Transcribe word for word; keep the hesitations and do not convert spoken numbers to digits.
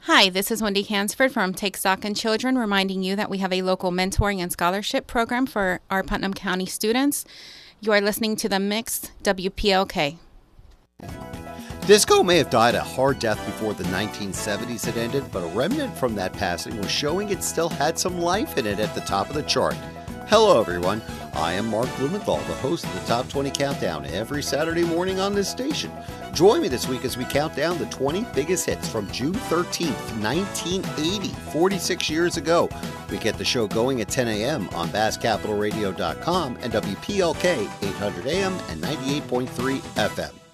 Hi, this is Wendy Hansford from Take Stock in Children, reminding you that we have a local mentoring and scholarship program for our Putnam County students. You are listening to The Mix, W P L K. Disco may have died a hard death before the nineteen seventies had ended, but a remnant from that passing was showing it still had some life in it at the top of the chart. Hello everyone, I am Mark Blumenthal, the host of the Top twenty Countdown every Saturday morning on this station. Join me this week as we count down the twenty biggest hits from June thirteenth, nineteen eighty, forty-six years ago. We get the show going at ten a.m. on Bass Capital Radio dot com and W P L K eight hundred A M and ninety-eight point three F M.